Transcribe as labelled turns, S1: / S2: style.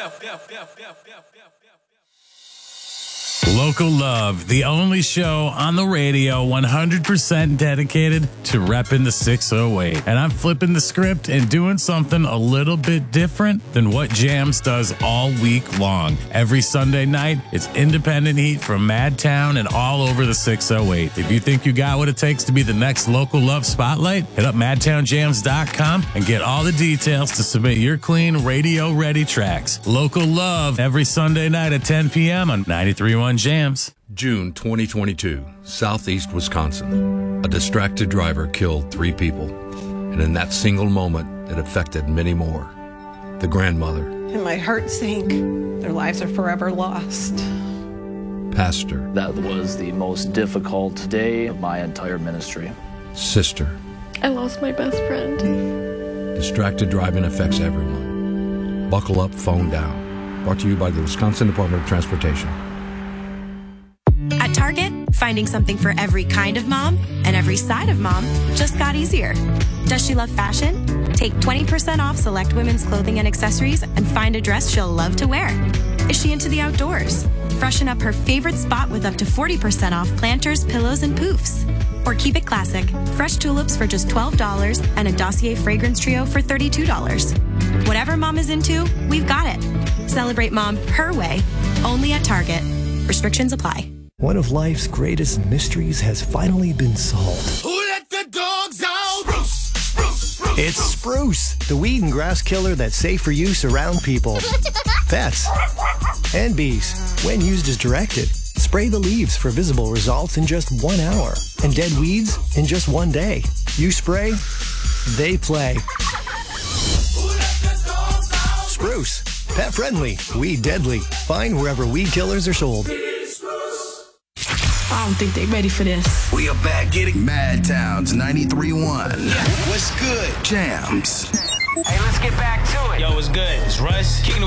S1: Local Love, the only show on the radio 100% dedicated to repping the 608. And I'm flipping the script and doing something a little bit different than what Jams does all week long. Every Sunday night, it's independent heat from Madtown and all over the 608. If you think you got what it takes to be the next Local Love spotlight, hit up MadtownJams.com and get all the details to submit your clean, radio-ready tracks. Local Love, every Sunday night at 10 p.m. on 93.1 Jams.
S2: June 2022, Southeast Wisconsin. A distracted driver killed 3 people, and in that single moment, it affected many more. The grandmother.
S3: And my heart sank. Their lives are forever lost.
S2: Pastor.
S4: That was the most difficult day of my entire ministry.
S2: Sister.
S5: I lost my best friend.
S2: Distracted driving affects everyone. Buckle up, phone down. Brought to you by the Wisconsin Department of Transportation.
S6: At Target, finding something for every kind of mom and every side of mom just got easier. Does she love fashion? Take 20% off select women's clothing and accessories and find a dress she'll love to wear. Is she into the outdoors? Freshen up her favorite spot with up to 40% off planters, pillows, and poofs. Or keep it classic. Fresh tulips for just $12 and a Dossier fragrance trio for $32. Whatever mom is into, we've got it. Celebrate mom her way, only at Target. Restrictions apply.
S7: One of life's greatest mysteries has finally been solved.
S8: Who let the dogs out? Spruce, spruce, spruce.
S7: It's Spruce, the weed and grass killer that's safe for use around people, pets, and bees. When used as directed, spray the leaves for visible results in just 1 hour, and dead weeds in just 1 day. You spray, they play. Spruce, pet friendly, weed deadly. Find wherever weed killers are sold.
S5: I don't think they ready for this.
S8: We are back getting Madtowns 93.1. What's good? Jams.
S9: Hey, let's get back to it. Yo, what's good? It's Russ, kicking it